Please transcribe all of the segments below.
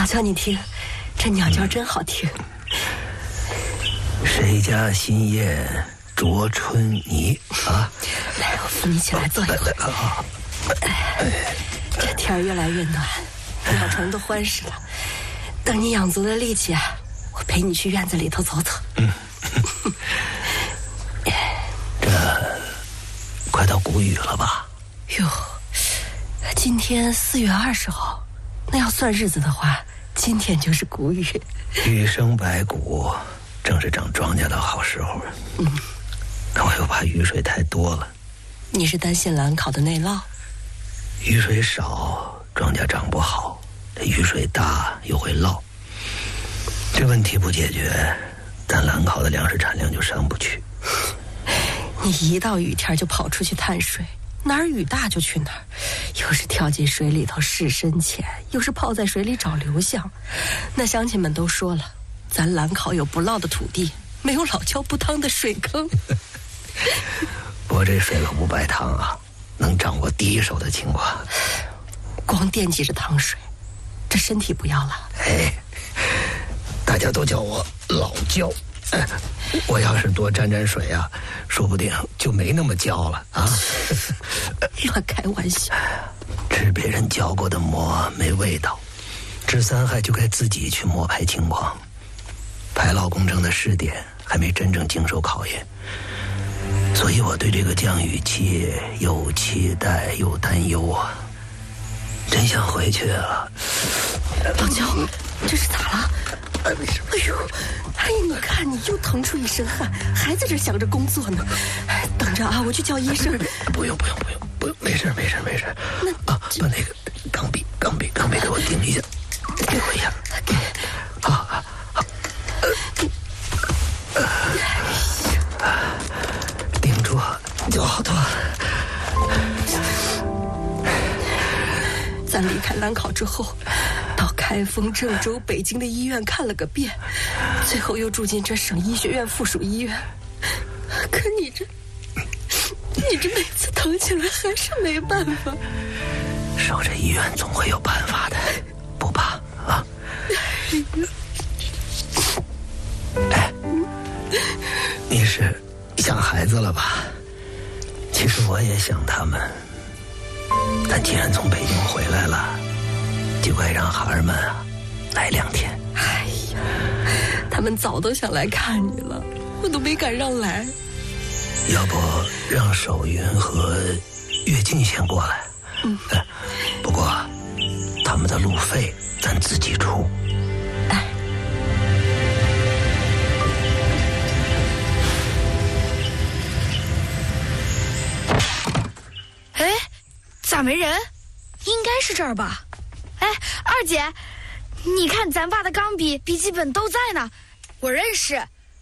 老乔，你听，这鸟叫真好听。 谁家新燕啄春泥啊？ 来，我扶你起来坐一会儿。这天越来越暖，鸟虫都欢实了。等你养足了力气啊，我陪你去院子里头走走。 这快到谷雨了吧？ 哟，今天4月20号，那要算日子的话，今天就是谷雨。 雨生百谷，正是长庄稼的好时候。可我又怕雨水太多了。 你是担心兰考的内涝？ 雨水少，庄稼长不好；雨水大，又会涝。这问题不解决，咱兰考的粮食产量就上不去。 你一到雨天就跑出去探水，哪儿雨大就去哪儿，又是跳进水里头试深浅，又是泡在水里找流向。那乡亲们都说了，咱兰考有不涝的土地，没有老窖不汤的水坑。 我这水可不白趟啊，能掌握第一手的情况。 光惦记着趟水，这身体不要了。 大家都叫我老焦。我要是多沾沾水啊，说不定就没那么焦了啊。 乱开玩笑。 吃别人嚼过的馍没味道，治3害就该自己去摸排情况。排涝工程的试点还没真正经受考验，所以我对这个降雨期又期待又担忧啊，真想回去啊。 老焦，这是咋了？哎呦，你看你又腾出一身汗，还在这想着工作呢。等着啊，我去叫医生。 不用，没事。那把那个钢笔给我顶一下，给我一下。好。顶住就好多了。 咱离开兰考之后，到开封、郑州、北京的医院看了个遍，最后又住进这省医学院附属医院。可你这每次疼起来还是没办法。 守着医院总会有办法的，不怕啊。你是想孩子了吧？其实我也想他们，但既然从北京回来了，就该让孩儿们来2天。 他们早都想来看你了，我都没敢让来。 要不让守云和岳静先过来？不过他们的路费咱自己出。 咋没人？应该是这儿吧。二姐，你看咱爸的钢笔、笔记本都在呢，我认识。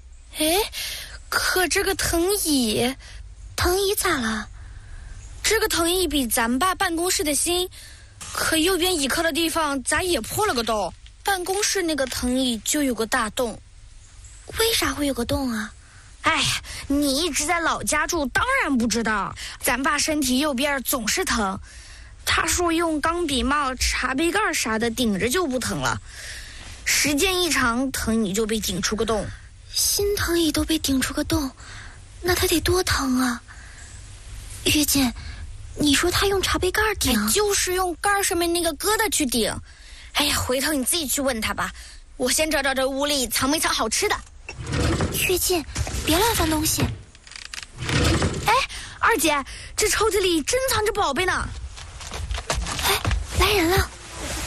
可这个藤椅咋了？这个藤椅比咱爸办公室的新，可右边倚靠的地方咋也破了个洞？办公室那个藤椅就有个大洞。 为啥会有个洞啊？ 你一直在老家住，当然不知道。咱爸身体右边总是疼，他说用钢笔帽、茶杯盖啥的顶着就不疼了，时间一长，藤椅就被顶出个洞。 新藤椅都被顶出个洞，那他得多疼啊！月见，你说他用茶杯盖顶？ 就是用盖上面那个疙瘩去顶。回头你自己去问他吧。我先找找这屋里藏没藏好吃的。 月见，别乱翻东西。 二姐，这抽屉里真藏着宝贝呢。 来人了。